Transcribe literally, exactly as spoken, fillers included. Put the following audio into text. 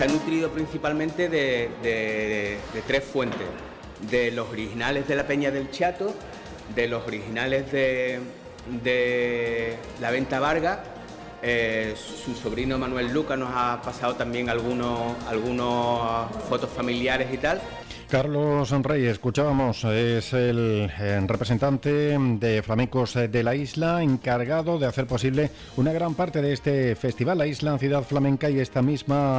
se ha nutrido principalmente de, de, de tres fuentes: de los originales de la Peña del Chato, de los originales de, de la Venta Vargas. Eh, su sobrino Manuel Luca nos ha pasado también algunos, algunos fotos familiares y tal. Carlos Reyes, escuchábamos, es el eh, representante de flamencos de la isla, encargado de hacer posible una gran parte de este festival, la Isla Ciudad Flamenca, y esta misma